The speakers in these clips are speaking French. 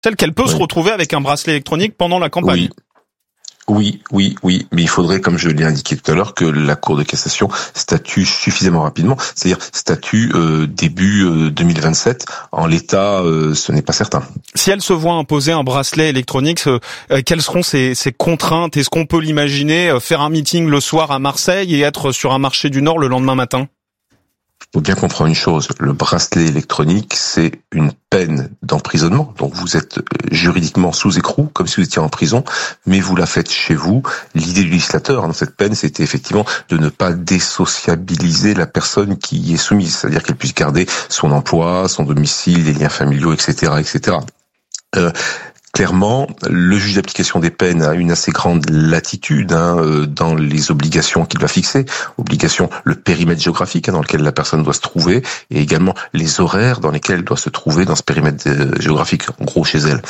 celle qu'elle peut se retrouver avec un bracelet électronique pendant la campagne. Oui, mais il faudrait, comme je l'ai indiqué tout à l'heure, que la Cour de cassation statue suffisamment rapidement, c'est-à-dire statue début 2027. En l'état, ce n'est pas certain. Si elle se voit imposer un bracelet électronique, quelles seront ses contraintes? Est-ce qu'on peut l'imaginer faire un meeting le soir à Marseille et être sur un marché du Nord le lendemain matin? Il faut bien comprendre une chose, le bracelet électronique, c'est une peine d'emprisonnement. Donc vous êtes juridiquement sous écrou, comme si vous étiez en prison, mais vous la faites chez vous. L'idée du législateur dans cette peine, c'était effectivement de ne pas désociabiliser la personne qui y est soumise, c'est-à-dire qu'elle puisse garder son emploi, son domicile, les liens familiaux, etc., etc. Clairement, le juge d'application des peines a une assez grande latitude dans les obligations qu'il va fixer, le périmètre géographique dans lequel la personne doit se trouver, et également les horaires dans lesquels elle doit se trouver dans ce périmètre géographique, en gros chez elle.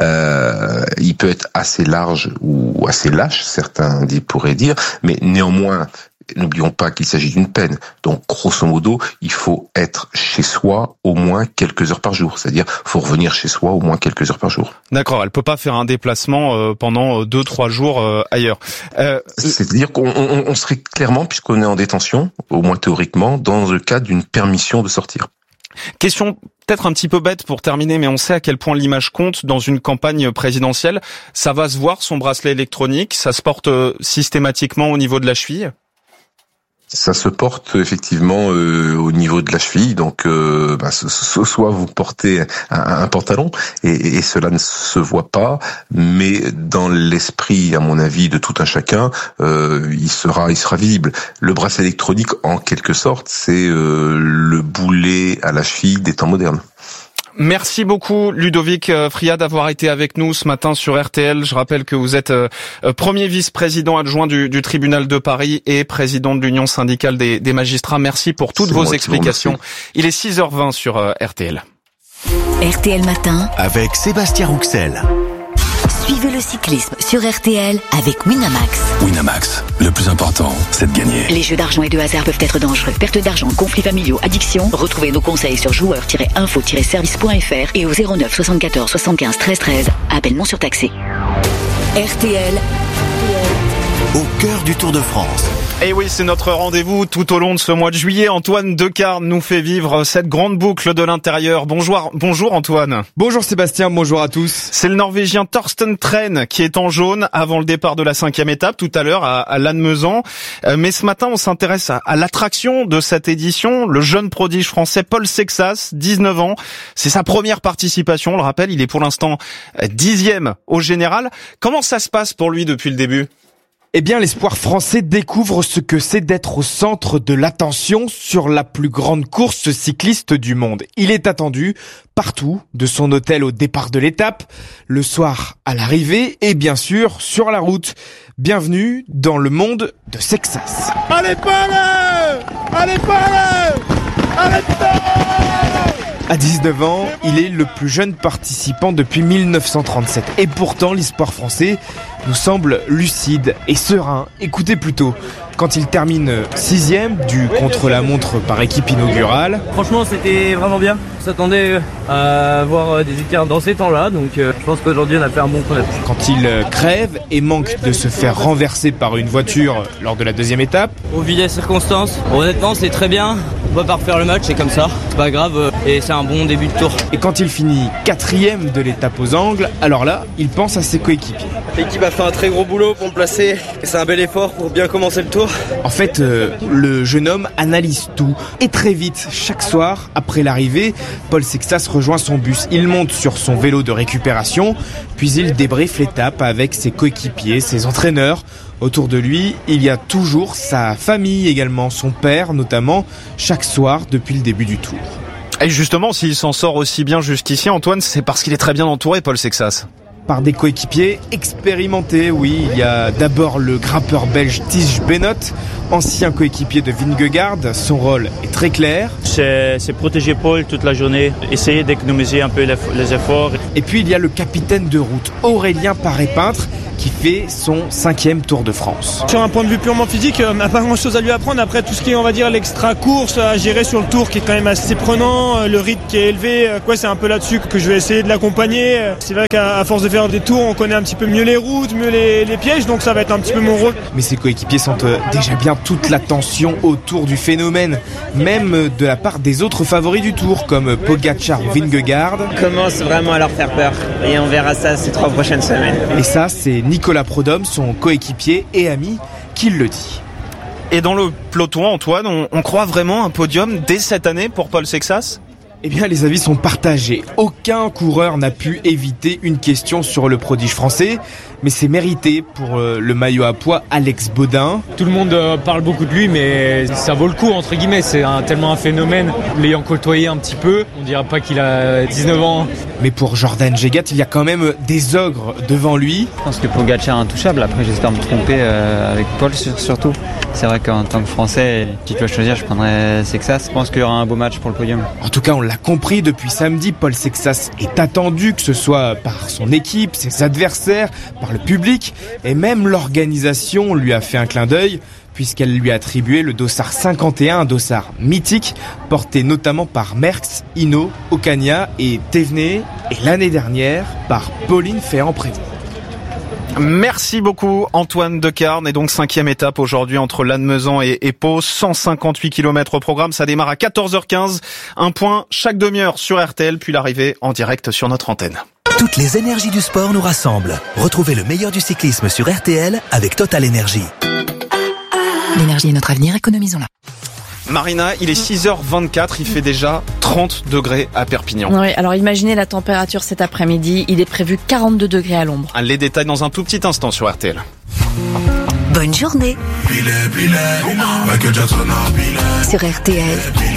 Il peut être assez large ou assez lâche, certains pourraient dire, mais néanmoins, n'oublions pas qu'il s'agit d'une peine. Donc, grosso modo, il faut être chez soi au moins quelques heures par jour. C'est-à-dire, faut revenir chez soi au moins quelques heures par jour. D'accord, elle peut pas faire un déplacement pendant 2-3 jours ailleurs. C'est-à-dire qu'on serait clairement, puisqu'on est en détention, au moins théoriquement, dans le cadre d'une permission de sortir. Question peut-être un petit peu bête pour terminer, mais on sait à quel point l'image compte dans une campagne présidentielle. Ça va se voir, son bracelet électronique, ça se porte systématiquement au niveau de la cheville? Ça se porte effectivement au niveau de la cheville, donc soit vous portez un pantalon et cela ne se voit pas, mais dans l'esprit, à mon avis, de tout un chacun, il sera visible. Le bracelet électronique, en quelque sorte, c'est le boulet à la cheville des temps modernes. Merci beaucoup Ludovic Friat d'avoir été avec nous ce matin sur RTL. Je rappelle que vous êtes premier vice-président adjoint du tribunal de Paris et président de l'Union syndicale des magistrats. Merci pour toutes vos explications. Il est 6h20 sur RTL. RTL Matin avec Sébastien Rouxel. Suivez le cyclisme sur RTL avec Winamax. Winamax, le plus important, c'est de gagner. Les jeux d'argent et de hasard peuvent être dangereux. Perte d'argent, conflits familiaux, addiction. Retrouvez nos conseils sur joueurs-info-service.fr et au 09 74 75 13 13. Appel non surtaxé. RTL. Au cœur du Tour de France. Et oui, c'est notre rendez-vous tout au long de ce mois de juillet. Antoine Decarne nous fait vivre cette grande boucle de l'intérieur. Bonjour Antoine. Bonjour Sébastien, bonjour à tous. C'est le Norvégien Torsten Tren qui est en jaune avant le départ de la 5e étape tout à l'heure à Lannemezan. Mais ce matin, on s'intéresse à l'attraction de cette édition, le jeune prodige français Paul Sexas, 19 ans. C'est sa première participation, on le rappelle, il est pour l'instant 10e au général. Comment ça se passe pour lui depuis le début ? Eh bien, l'espoir français découvre ce que c'est d'être au centre de l'attention sur la plus grande course cycliste du monde. Il est attendu partout, de son hôtel au départ de l'étape, le soir à l'arrivée et bien sûr sur la route. Bienvenue dans le monde de Sexas. Allez Paul! Allez Paul! Allez Paul! À 19 ans, il est le plus jeune participant depuis 1937. Et pourtant, l'espoir français nous semble lucide et serein. Écoutez plutôt, quand il termine 6e du contre-la-montre par équipe inaugurale. Franchement, c'était vraiment bien. On s'attendait à voir des équipes dans ces temps-là, donc je pense qu'aujourd'hui on a fait un bon chrono. Quand il crève et manque de se faire renverser par une voiture lors de la 2e étape. Au vu des circonstances, honnêtement c'est très bien. On peut pas refaire le match, c'est comme ça. C'est pas grave et c'est un bon début de tour. Et quand il finit 4e de l'étape aux Angles, alors là, il pense à ses coéquipiers. L'équipe a fait un très gros boulot pour me placer. Et c'est un bel effort pour bien commencer le tour. En fait, le jeune homme analyse tout. Et très vite, chaque soir, après l'arrivée, Paul Sexas rejoint son bus. Il monte sur son vélo de récupération, puis il débriefe l'étape avec ses coéquipiers, ses entraîneurs. Autour de lui, il y a toujours sa famille également, son père notamment, chaque soir depuis le début du tour. Et justement, s'il s'en sort aussi bien jusqu'ici, Antoine, c'est parce qu'il est très bien entouré, Paul Sexas. Par des coéquipiers expérimentés, oui. Il y a d'abord le grimpeur belge Tige Benoot, ancien coéquipier de Vingegaard. Son rôle est très clair. C'est protéger Paul toute la journée, essayer d'économiser un peu les efforts. Et puis il y a le capitaine de route, Aurélien Paré-Peintre, qui fait son 5e Tour de France. Sur un point de vue purement physique, on n'a pas grand chose à lui apprendre. Après, tout ce qui est, on va dire, l'extra course à gérer sur le tour qui est quand même assez prenant, le rythme qui est élevé, c'est un peu là-dessus que je vais essayer de l'accompagner. C'est vrai qu'à force de faire des tours, on connaît un petit peu mieux les routes, mieux les pièges, donc ça va être un petit peu mon rôle. Mais ses coéquipiers sentent déjà bien toute l'attention autour du phénomène, même de la part des autres favoris du tour, comme Pogacar ou Vingegaard. On commence vraiment à leur faire peur, et on verra ça ces 3 prochaines semaines. Et ça, c'est Nicolas Prudhomme, son coéquipier et ami, qui le dit. Et dans le peloton, Antoine, on croit vraiment un podium dès cette année pour Paul Sexas ? Eh bien, les avis sont partagés. Aucun coureur n'a pu éviter une question sur le prodige français, mais c'est mérité pour le maillot à pois Alex Baudin. Tout le monde parle beaucoup de lui, mais ça vaut le coup, entre guillemets. C'est tellement un phénomène. L'ayant côtoyé un petit peu, on dirait pas qu'il a 19 ans. Mais pour Jordan Gégat, il y a quand même des ogres devant lui. Je pense que Pogacar est intouchable. Après, j'espère me tromper avec Paul surtout. C'est vrai qu'en tant que Français, si tu dois choisir, je prendrais Sexas. Je pense qu'il y aura un beau match pour le podium. En tout cas, on l'a compris depuis samedi, Paul Sexas est attendu, que ce soit par son équipe, ses adversaires, par le public, et même l'organisation lui a fait un clin d'œil, puisqu'elle lui a attribué le dossard 51, un dossard mythique, porté notamment par Merckx, Hinault, Ocania et Thévenet, et l'année dernière par Pauline Ferrand-Prévôt. Merci beaucoup Antoine Decarne, et donc 5e étape aujourd'hui entre Lannemezan et Pau, 158 km au programme, ça démarre à 14h15, un point chaque demi-heure sur RTL, puis l'arrivée en direct sur notre antenne. Toutes les énergies du sport nous rassemblent. Retrouvez le meilleur du cyclisme sur RTL avec Total Énergie. L'énergie est notre avenir, économisons-la. Marina, il est 6h24, il fait déjà 30 degrés à Perpignan. Oui, alors imaginez la température cet après-midi, il est prévu 42 degrés à l'ombre. Les détails dans un tout petit instant sur RTL. Bonne journée sur RTL.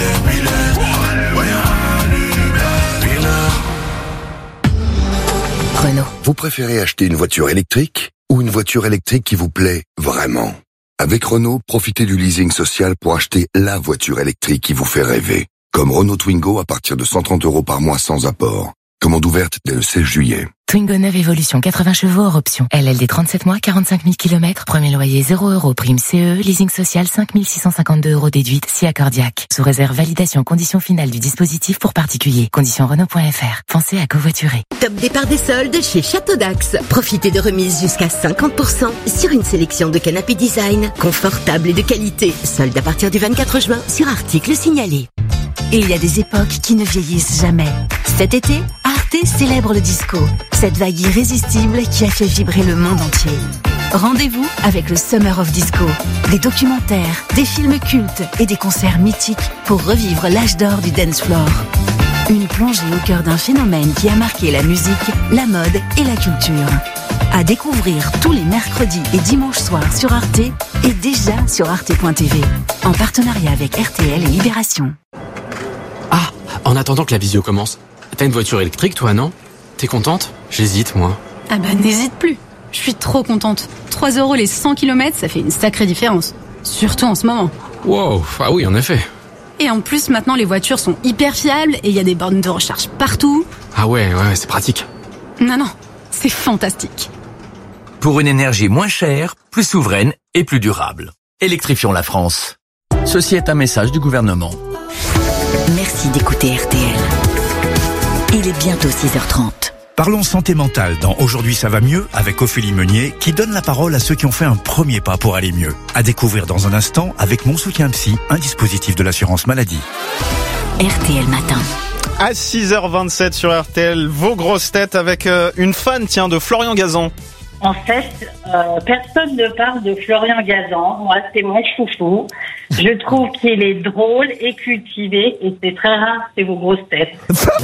Renault. Vous préférez acheter une voiture électrique ou une voiture électrique qui vous plaît vraiment ? Avec Renault, profitez du leasing social pour acheter la voiture électrique qui vous fait rêver. Comme Renault Twingo à partir de 130 € par mois sans apport. Commande ouverte dès le 16 juillet. Twingo 9 Evolution, 80 chevaux hors option. LLD 37 mois, 45 000 km. Premier loyer 0 €. Prime CE. Leasing social 5 652 € déduite si accordiaque. Sous réserve validation conditions finales du dispositif pour particuliers. Conditions Renault.fr. Pensez à covoiturer. Top départ des soldes chez Château d'Axe. Profitez de remises jusqu'à 50% sur une sélection de canapés design, confortables et de qualité. Soldes à partir du 24 juin sur articles signalés. Il y a des époques qui ne vieillissent jamais. Cet été, Arte célèbre le disco. Cette vague irrésistible qui a fait vibrer le monde entier. Rendez-vous avec le Summer of Disco. Des documentaires, des films cultes et des concerts mythiques pour revivre l'âge d'or du dance floor. Une plongée au cœur d'un phénomène qui a marqué la musique, la mode et la culture. À découvrir tous les mercredis et dimanches soirs sur Arte et déjà sur arte.tv. En partenariat avec RTL et Libération. Ah, en attendant que la visio commence, t'as une voiture électrique toi, non ? T'es contente ? J'hésite, moi. Ah bah n'hésite plus. Je suis trop contente. 3 € les 100 km, ça fait une sacrée différence. Surtout en ce moment. Wow, ah oui, en effet. Et en plus, maintenant, les voitures sont hyper fiables et il y a des bornes de recharge partout. Ah ouais, c'est pratique. Non, c'est fantastique. Pour une énergie moins chère, plus souveraine et plus durable. Électrifions la France. Ceci est un message du gouvernement. Merci d'écouter RTL. Il est bientôt 6h30. Parlons santé mentale dans Aujourd'hui ça va mieux avec Ophélie Meunier qui donne la parole à ceux qui ont fait un premier pas pour aller mieux. À découvrir dans un instant avec Mon Soutien Psy, un dispositif de l'assurance maladie. RTL Matin. À 6h27 sur RTL, vos grosses têtes avec une fan, de Florian Gazan. En fait, personne ne parle de Florian Gazan. Moi, c'est mon chouchou. Je trouve qu'il est drôle et cultivé et c'est très rare, c'est vos grosses têtes.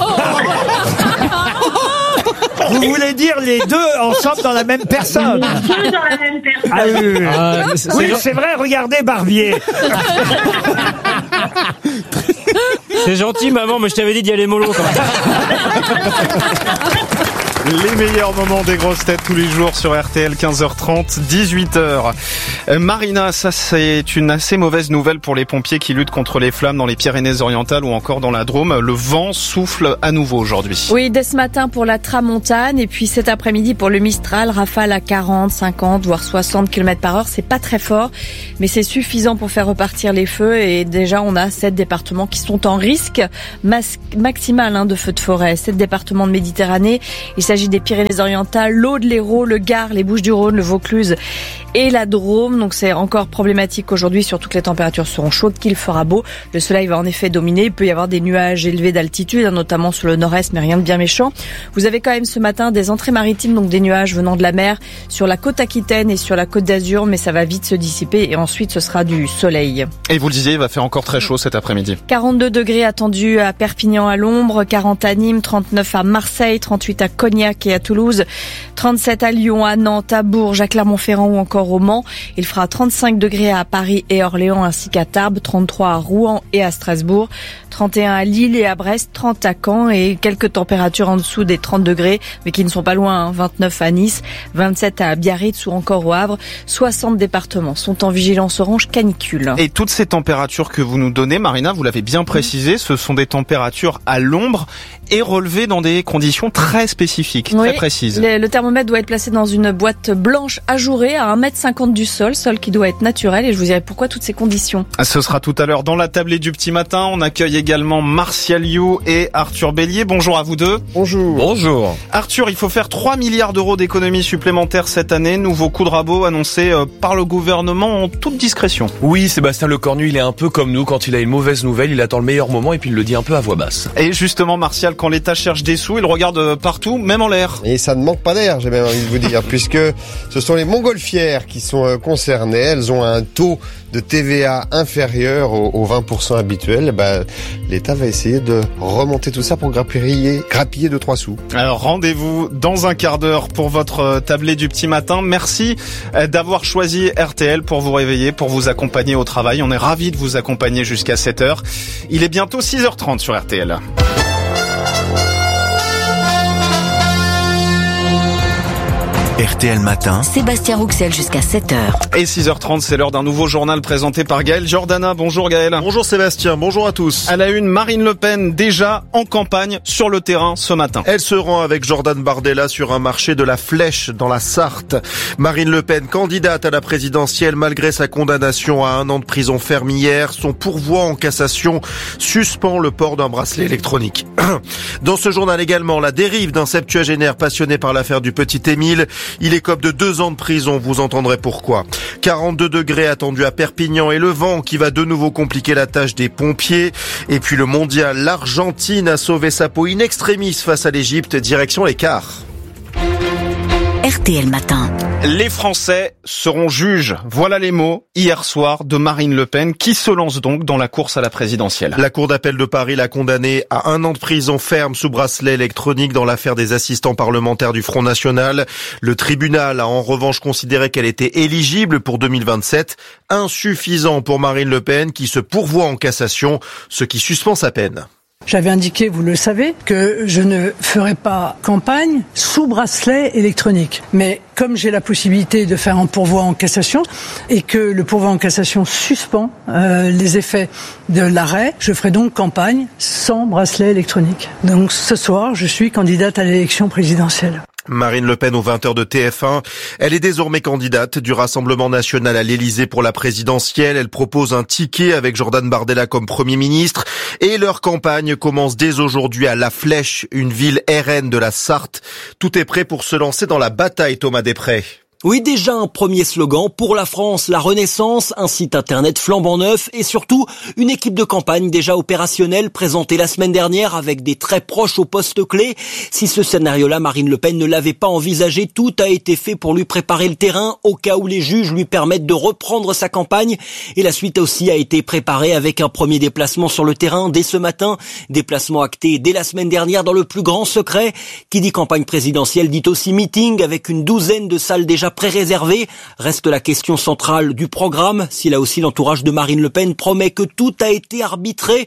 Vous voulez dire les deux ensemble dans la même personne? Les deux dans la même personne. Ah oui, oui, c'est vrai, regardez Barbier. C'est gentil maman, mais je t'avais dit d'y aller mollo quand même. Les meilleurs moments des grosses têtes tous les jours sur RTL, 15h30, 18h. Marina, ça c'est une assez mauvaise nouvelle pour les pompiers qui luttent contre les flammes dans les Pyrénées-Orientales ou encore dans la Drôme. Le vent souffle à nouveau aujourd'hui. Oui, dès ce matin pour la Tramontane et puis cet après-midi pour le Mistral, rafale à 40, 50 voire 60 km/h. C'est pas très fort, mais c'est suffisant pour faire repartir les feux et déjà on a 7 départements qui sont en risque maximal de feux de forêt. 7 départements de Méditerranée. Il s'agit des Pyrénées-Orientales, l'Aude, l'Hérault, le Gard, les Bouches-du-Rhône, le Vaucluse et la Drôme. Donc c'est encore problématique aujourd'hui, surtout que les températures seront chaudes, qu'il fera beau. Le soleil va en effet dominer. Il peut y avoir des nuages élevés d'altitude, notamment sur le nord-est, mais rien de bien méchant. Vous avez quand même ce matin des entrées maritimes, donc des nuages venant de la mer sur la côte aquitaine et sur la côte d'Azur, mais ça va vite se dissiper et ensuite ce sera du soleil. Et vous le disiez, il va faire encore très chaud cet après-midi. 42 degrés attendus à Perpignan à l'ombre, 40 à Nîmes, 39 à Marseille, 38 à Cognac et à Toulouse, 37 à Lyon, à Nantes, à Bourges, à Clermont-Ferrand ou encore au Mans. Il fera 35 degrés à Paris et Orléans ainsi qu'à Tarbes, 33 à Rouen et à Strasbourg, 31 à Lille et à Brest, 30 à Caen et quelques températures en dessous des 30 degrés mais qui ne sont pas loin, 29 à Nice, 27 à Biarritz ou encore au Havre. 60 départements sont en vigilance orange canicule. Et toutes ces températures que vous nous donnez, Marina, vous l'avez bien précisé, ce sont des températures à l'ombre et relevées dans des conditions très spécifiques, très précises. Le thermomètre doit être placé dans une boîte blanche ajourée à 1,50 m du sol qui doit être naturel et je vous dirai pourquoi toutes ces conditions. Ce sera tout à l'heure dans la tablée du petit matin. On accueille également Martial You et Arthur Bélier. Bonjour à vous deux. Bonjour. Bonjour. Arthur, il faut faire 3 milliards d'euros d'économies supplémentaires cette année. Nouveau coup de rabot annoncé par le gouvernement en toute discrétion. Oui, Sébastien Lecornu, il est un peu comme nous. Quand il a une mauvaise nouvelle, il attend le meilleur moment et puis il le dit un peu à voix basse. Et justement, Martial, quand l'État cherche des sous, il regarde partout, même en l'air. Et ça ne manque pas d'air, j'ai même envie de vous dire, puisque ce sont les montgolfières qui sont concernées. Elles ont un taux de TVA inférieur aux 20% habituels. L'État va essayer de remonter tout ça pour grappiller 2-3 sous. Alors rendez-vous dans un quart d'heure pour votre tablée du petit matin. Merci d'avoir choisi RTL pour vous réveiller, pour vous accompagner au travail. On est ravis de vous accompagner jusqu'à 7h. Il est bientôt 6h30 sur RTL. RTL Matin. Sébastien Rouxel jusqu'à 7h. Et 6h30, c'est l'heure d'un nouveau journal présenté par Gaël Jordana. Bonjour Gaël. Bonjour Sébastien, bonjour à tous. À la une, Marine Le Pen déjà en campagne sur le terrain ce matin. Elle se rend avec Jordan Bardella sur un marché de la Flèche dans la Sarthe. Marine Le Pen, candidate à la présidentielle malgré sa condamnation à 1 an de prison ferme hier, son pourvoi en cassation suspend le port d'un bracelet électronique. Dans ce journal également, la dérive d'un septuagénaire passionné par l'affaire du petit Émile. Il écope de 2 ans de prison, vous entendrez pourquoi. 42 degrés attendus à Perpignan et le vent qui va de nouveau compliquer la tâche des pompiers. Et puis le mondial, l'Argentine a sauvé sa peau in extremis face à l'Égypte, direction les quarts. RTL Matin. Les Français seront juges. Voilà les mots hier soir de Marine Le Pen qui se lance donc dans la course à la présidentielle. La Cour d'appel de Paris l'a condamnée à 1 an de prison ferme sous bracelet électronique dans l'affaire des assistants parlementaires du Front National. Le tribunal a en revanche considéré qu'elle était éligible pour 2027. Insuffisant pour Marine Le Pen qui se pourvoit en cassation, ce qui suspend sa peine. J'avais indiqué, vous le savez, que je ne ferai pas campagne sous bracelet électronique. Mais comme j'ai la possibilité de faire un pourvoi en cassation et que le pourvoi en cassation suspend les effets de l'arrêt, je ferai donc campagne sans bracelet électronique. Donc ce soir, je suis candidate à l'élection présidentielle. Marine Le Pen aux 20h de TF1. Elle est désormais candidate du Rassemblement national à l'Élysée pour la présidentielle. Elle propose un ticket avec Jordan Bardella comme Premier ministre. Et leur campagne commence dès aujourd'hui à La Flèche, une ville RN de la Sarthe. Tout est prêt pour se lancer dans la bataille, Thomas Després. Oui, déjà un premier slogan pour la France, la Renaissance, un site internet flambant neuf et surtout une équipe de campagne déjà opérationnelle présentée la semaine dernière avec des très proches au poste clé. Si ce scénario-là, Marine Le Pen ne l'avait pas envisagé, tout a été fait pour lui préparer le terrain au cas où les juges lui permettent de reprendre sa campagne. Et la suite aussi a été préparée avec un premier déplacement sur le terrain dès ce matin. Déplacement acté dès la semaine dernière dans le plus grand secret. Qui dit campagne présidentielle dit aussi meeting avec une douzaine de salles déjà pré-réservé. Reste la question centrale du programme. Si là aussi l'entourage de Marine Le Pen promet que tout a été arbitré,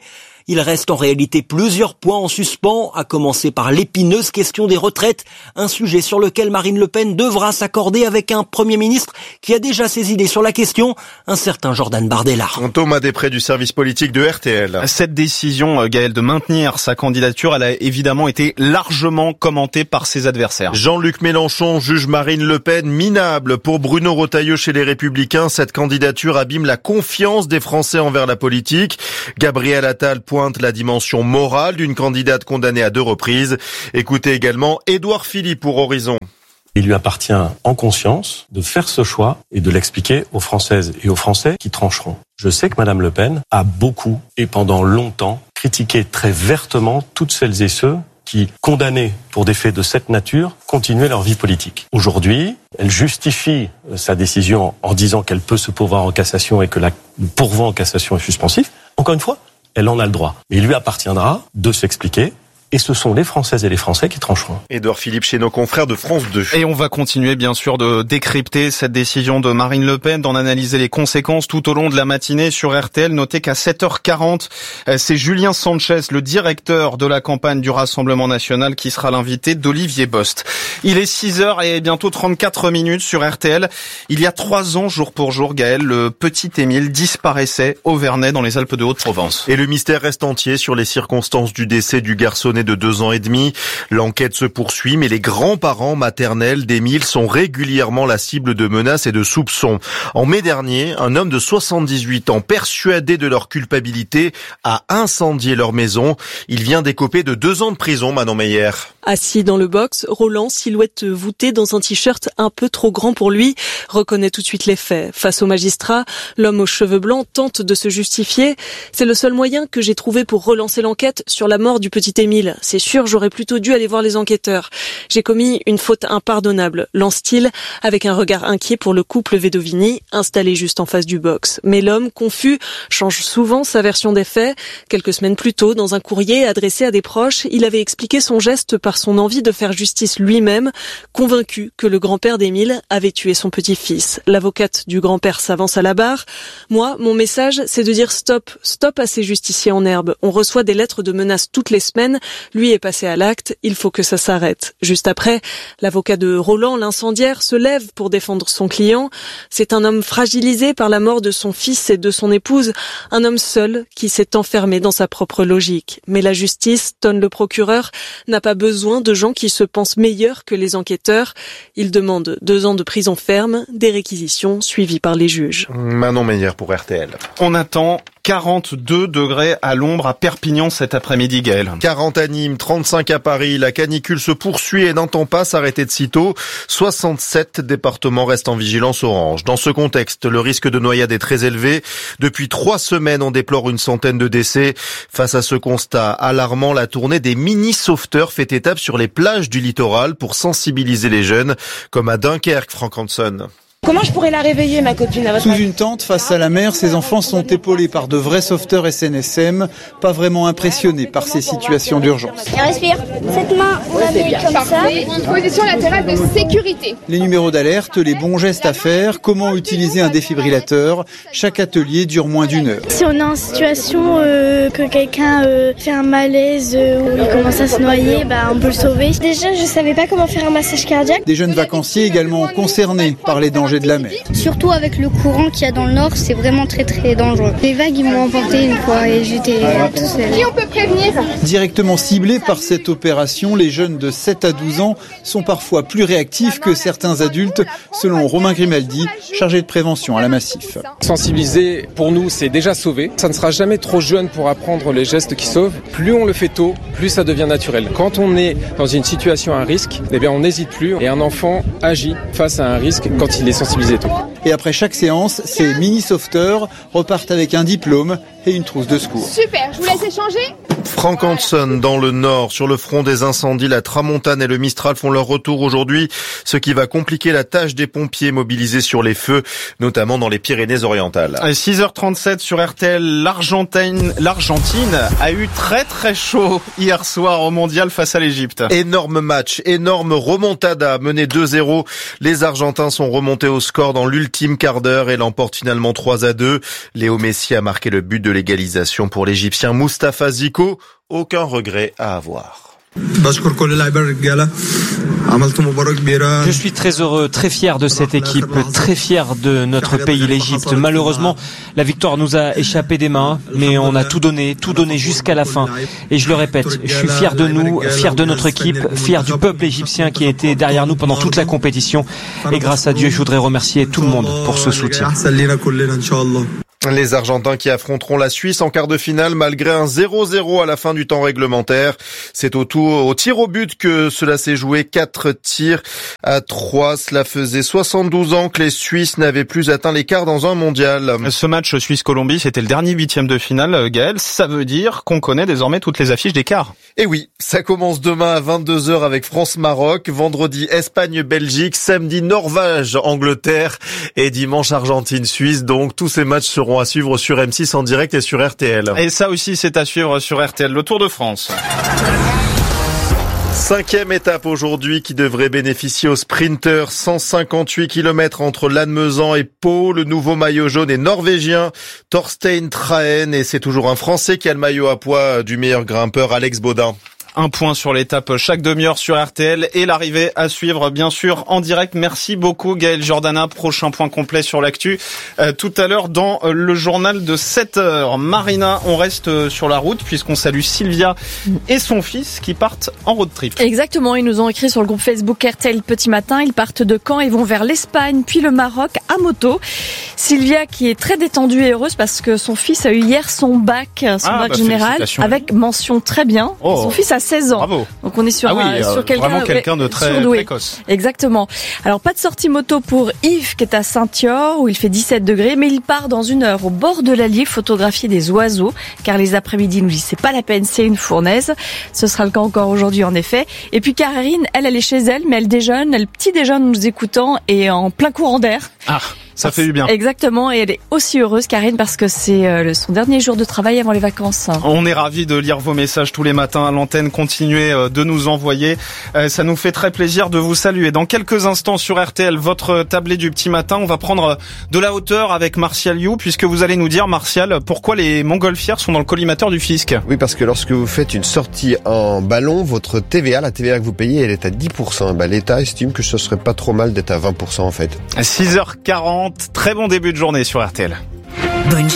Il reste en réalité plusieurs points en suspens, à commencer par l'épineuse question des retraites, un sujet sur lequel Marine Le Pen devra s'accorder avec un Premier ministre qui a déjà ses idées sur la question, un certain Jordan Bardella. Thomas Després du service politique de RTL. Cette décision, Gaël, de maintenir sa candidature, elle a évidemment été largement commentée par ses adversaires. Jean-Luc Mélenchon juge Marine Le Pen minable. Pour Bruno Retailleau chez les Républicains, cette candidature abîme la confiance des Français envers la politique. Gabriel Attal pointe la dimension morale d'une candidate condamnée à 2 reprises. Écoutez également Édouard Philippe pour Horizon. Il lui appartient en conscience de faire ce choix et de l'expliquer aux Françaises et aux Français qui trancheront. Je sais que Madame Le Pen a beaucoup et pendant longtemps critiqué très vertement toutes celles et ceux qui, condamnés pour des faits de cette nature, continuaient leur vie politique. Aujourd'hui, elle justifie sa décision en disant qu'elle peut se pourvoir en cassation et que le pourvoi en cassation est suspensif. Encore une fois, elle en a le droit. Mais il lui appartiendra de s'expliquer. Et ce sont les Françaises et les Français qui trancheront. Édouard Philippe chez nos confrères de France 2. Et on va continuer bien sûr de décrypter cette décision de Marine Le Pen, d'en analyser les conséquences tout au long de la matinée sur RTL. Notez qu'à 7h40, c'est Julien Sanchez, le directeur de la campagne du Rassemblement National, qui sera l'invité d'Olivier Bost. Il est 6h et bientôt 34 minutes sur RTL. Il y a 3 ans, jour pour jour, Gaël, le petit Émile disparaissait au Vernet dans les Alpes de Haute-Provence. Et le mystère reste entier sur les circonstances du décès du garçonnet de 2 ans et demi. L'enquête se poursuit, mais les grands-parents maternels d'Émile sont régulièrement la cible de menaces et de soupçons. En mai dernier, un homme de 78 ans, persuadé de leur culpabilité, a incendié leur maison. Il vient d'écoper de 2 ans de prison, Manon Meyer. Assis dans le box, Roland, silhouette voûtée dans un t-shirt un peu trop grand pour lui, reconnaît tout de suite les faits. Face au magistrat, l'homme aux cheveux blancs tente de se justifier. C'est le seul moyen que j'ai trouvé pour relancer l'enquête sur la mort du petit Émile. C'est sûr, j'aurais plutôt dû aller voir les enquêteurs. J'ai commis une faute impardonnable, lance-t-il, avec un regard inquiet pour le couple Vedovini, installé juste en face du box. Mais l'homme, confus, change souvent sa version des faits. Quelques semaines plus tôt, dans un courrier adressé à des proches, il avait expliqué son geste par son envie de faire justice lui-même, convaincu que le grand-père d'Émile avait tué son petit-fils. L'avocate du grand-père s'avance à la barre. Moi, mon message, c'est de dire stop à ces justiciers en herbe. On reçoit des lettres de menaces toutes les semaines. Lui est passé à l'acte, il faut que ça s'arrête. Juste après, l'avocat de Roland, l'incendiaire, se lève pour défendre son client. C'est un homme fragilisé par la mort de son fils et de son épouse, un homme seul qui s'est enfermé dans sa propre logique. Mais la justice, tonne le procureur, n'a pas besoin de gens qui se pensent meilleurs que les enquêteurs. Il demande 2 ans de prison ferme, des réquisitions suivies par les juges. Manon Meyer pour RTL. On attend 42 degrés à l'ombre à Perpignan cet après-midi, Gaël. 40 à Nîmes, 35 à Paris. La canicule se poursuit et n'entend pas s'arrêter de sitôt. 67 départements restent en vigilance orange. Dans ce contexte, le risque de noyade est très élevé. Depuis 3 semaines, on déplore une centaine de décès. Face à ce constat alarmant, la tournée des mini-sauveteurs fait étape sur les plages du littoral pour sensibiliser les jeunes, comme à Dunkerque, Franck Hanson. Comment je pourrais la réveilleer, ma copine, à votre avis ? Sous une tente, face à la mer, ces enfants sont épaulés par de vrais sauveteurs SNSM, pas vraiment impressionnés par ces situations d'urgence. Et respire. Cette main, on la met comme ça. Une position latérale de sécurité. Les numéros d'alerte, les bons gestes à faire, comment utiliser un défibrillateur. Chaque atelier dure moins d'1 heure. Si on est en situation que quelqu'un fait un malaise ou il commence à se noyer, on peut le sauver. Déjà, je savais pas comment faire un massage cardiaque. Des jeunes vacanciers également concernés par les dangers de la mer. Surtout avec le courant qu'il y a dans le nord, c'est vraiment très très dangereux. Les vagues, ils m'ont emporté une fois et j'étais tout seul. Qui on peut prévenir ? Directement ciblés par cette opération, les jeunes de 7 à 12 ans sont parfois plus réactifs que certains adultes, selon Romain Grimaldi, chargé de prévention à la Massif. Sensibiliser, pour nous, c'est déjà sauver. Ça ne sera jamais trop jeune pour apprendre les gestes qui sauvent. Plus on le fait tôt, plus ça devient naturel. Quand on est dans une situation à risque, on n'hésite plus et un enfant agit face à un risque quand il est sensibilisé tôt. Et après chaque séance, ces mini-sauveteurs repartent avec un diplôme et une trousse de secours. Super, je vous laisse échanger. Frank Hanson dans le nord. Sur le front des incendies, la Tramontane et le Mistral font leur retour aujourd'hui, ce qui va compliquer la tâche des pompiers mobilisés sur les feux, notamment dans les Pyrénées-Orientales. À 6h37 sur RTL, l'Argentine a eu très très chaud hier soir au mondial face à l'Égypte. Énorme match, énorme remontada, mené 2-0. Les Argentins sont remontés au score dans l'ultime quart d'heure et l'emportent finalement 3-2. Léo Messi a marqué le but de l'égalisation pour l'Égyptien Moustapha Ziko. Aucun regret à avoir. Je suis très heureux, très fier de cette équipe, très fier de notre pays, l'Égypte. Malheureusement, la victoire nous a échappé des mains, mais on a tout donné jusqu'à la fin. Et je le répète, je suis fier de nous, fier de notre équipe, fier du peuple égyptien qui a été derrière nous pendant toute la compétition. Et grâce à Dieu, je voudrais remercier tout le monde pour ce soutien. Les Argentins qui affronteront la Suisse en quart de finale malgré un 0-0 à la fin du temps réglementaire. C'est au tir au but que cela s'est joué, 4 tirs à 3. Cela faisait 72 ans que les Suisses n'avaient plus atteint les quarts dans un mondial. Ce match Suisse-Colombie, c'était le dernier 8e de finale, Gaël. Ça veut dire qu'on connaît désormais toutes les affiches des quarts. Et oui, ça commence demain à 22h avec France-Maroc, vendredi Espagne-Belgique, samedi Norvège-Angleterre et dimanche Argentine-Suisse. Donc tous ces matchs seront à suivre sur M6 en direct et sur RTL. Et ça aussi, c'est à suivre sur RTL, le Tour de France. 5e étape aujourd'hui qui devrait bénéficier aux sprinters. 158 km entre Lannemezan et Pau. Le nouveau maillot jaune est norvégien, Thorstein Trahen, et c'est toujours un Français qui a le maillot à pois du meilleur grimpeur, Alex Baudin. Un point sur l'étape chaque demi-heure sur RTL et l'arrivée à suivre bien sûr en direct. Merci beaucoup Gaël Jordana. Prochain point complet sur l'actu tout à l'heure dans le journal de 7h. Marina, on reste sur la route puisqu'on salue Sylvia et son fils qui partent en road trip. Exactement, ils nous ont écrit sur le groupe Facebook RTL Petit Matin. Ils partent de Caen et vont vers l'Espagne puis le Maroc à moto. Sylvia qui est très détendue et heureuse parce que son fils a eu hier son bac général avec mention très bien. Son fils a 16 ans. Bravo. Donc on est sur quelqu'un de très précoce. Exactement. Alors pas de sortie moto pour Yves qui est à Saint-Yor où il fait 17 degrés, mais il part dans 1 heure au bord de l'Allier photographier des oiseaux car les après-midi nous disent c'est pas la peine, c'est une fournaise. Ce sera le cas encore aujourd'hui en effet. Et puis Karine, elle est chez elle mais elle déjeune, elle petit déjeune nous écoutant et en plein courant d'air. Ça fait du bien. Exactement, et elle est aussi heureuse, Karine, parce que c'est son dernier jour de travail avant les vacances. On est ravis de lire vos messages tous les matins à l'antenne. Continuez de nous envoyer. Ça nous fait très plaisir de vous saluer. Dans quelques instants sur RTL, votre tablé du petit matin, on va prendre de la hauteur avec Martial You, puisque vous allez nous dire, Martial, pourquoi les montgolfières sont dans le collimateur du fisc. Oui, parce que lorsque vous faites une sortie en ballon, votre TVA, la TVA que vous payez, elle est à 10%. L'État estime que ce serait pas trop mal d'être à 20% en fait. 6h40, très bon début de journée sur RTL.